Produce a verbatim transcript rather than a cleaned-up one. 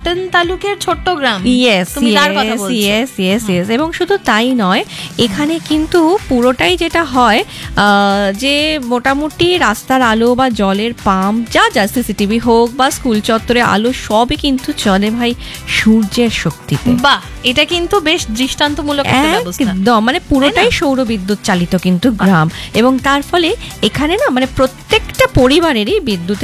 পাটন তালুকের ছোট্ট গ্রাম। ইয়েস তুমি তার কথা বলছো। ইয়েস ইয়েস ইয়েস এবং শুধু তাই নয়, এখানে কিন্তু পুরোটাই যেটা হয় আহ, যে মোটামুটি রাস্তার আলো বা জলের পাম্প যা যা সিসিটিভি হোক বা স্কুল চত্বরে আলো সবই কিন্তু চলে ভাই সূর্যের শক্তিতে। বাহ, এটা কিন্তু বেশ দৃষ্টান্তমূলক একটা ব্যবস্থা। একদম, মানে পুরোটাই সৌর বিদ্যুৎ চালিত কিন্তু গ্রাম, এবং তার ফলে এখানে না মানে প্রত্যেকটা পরিবারেরই বিদ্যুৎ